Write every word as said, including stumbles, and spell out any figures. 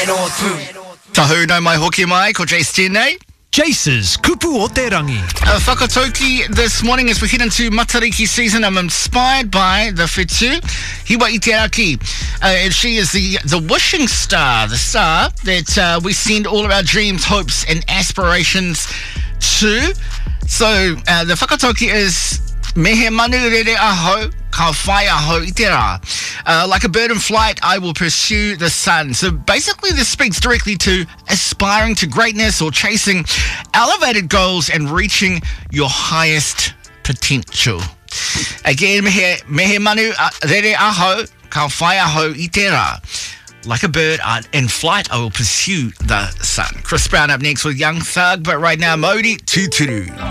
Tahu no mai hoki mai, ko Jace tēnei. Jace's Kupu o Te Rangi. Uh, whakatauki this morning as we head into Matariki season. I'm inspired by the whetū, Hiwa Iteraki. Uh, and she is the, the wishing star, the star that uh, we send all of our dreams, hopes and aspirations to. So uh, the whakatauki is mehe manu rere aho, ka whai aho i te rā. Uh, like a bird in flight, I will pursue the sun. So basically this speaks directly to aspiring to greatness or chasing elevated goals and reaching your highest potential. Again, mehe, mehe manu rere aho, ka whai aho i te rā. Like a bird in flight, I will pursue the sun. Chris Brown up next with Young Thug, but right now, Modi Tuturu.